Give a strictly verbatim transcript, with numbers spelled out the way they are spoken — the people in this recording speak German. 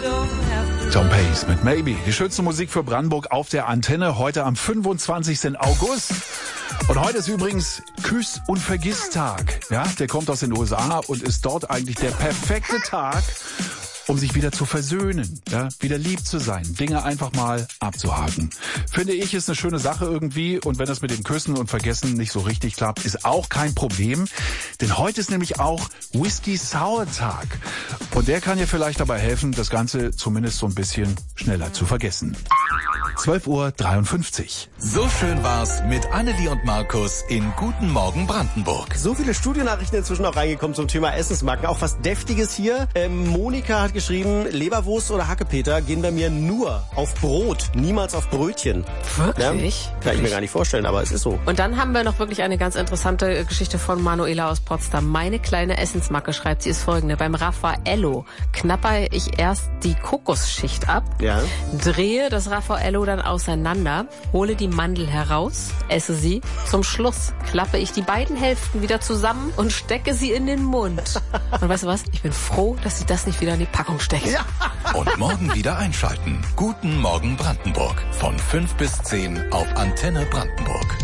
Tom Pace mit Maybe. Die schönste Musik für Brandenburg auf der Antenne. Heute am fünfundzwanzigsten August. Und heute ist übrigens Küss- und Vergiss-Tag. Ja, der kommt aus den U S A und ist dort eigentlich der perfekte Tag, um sich wieder zu versöhnen, ja, wieder lieb zu sein, Dinge einfach mal abzuhaken. Finde ich, ist eine schöne Sache irgendwie, und wenn das mit dem Küssen und Vergessen nicht so richtig klappt, ist auch kein Problem, denn heute ist nämlich auch Whisky Sour Tag und der kann dir vielleicht dabei helfen, das Ganze zumindest so ein bisschen schneller zu vergessen. zwölf Uhr dreiundfünfzig. So schön war's mit Annelie und Markus in Guten Morgen Brandenburg. So viele Studionachrichten inzwischen auch reingekommen zum Thema Essensmarken. Auch was Deftiges hier. Ähm, Monika hat geschrieben, Leberwurst oder Hackepeter gehen bei mir nur auf Brot, niemals auf Brötchen. Wirklich? Ja? Kann ich mir gar nicht vorstellen, aber es ist so. Und dann haben wir noch wirklich eine ganz interessante Geschichte von Manuela aus Potsdam. Meine kleine Essensmarke, schreibt sie, ist folgende. Beim Raffaello knapper ich erst die Kokosschicht ab, Ja. drehe das Raffaello dann auseinander, hole die Mandel heraus, esse sie. Zum Schluss klappe ich die beiden Hälften wieder zusammen und stecke sie in den Mund. Und weißt du was? Ich bin froh, dass sie das nicht wieder in die Packung steckt. Ja. Und morgen wieder einschalten. Guten Morgen Brandenburg. Von fünf bis zehn auf Antenne Brandenburg.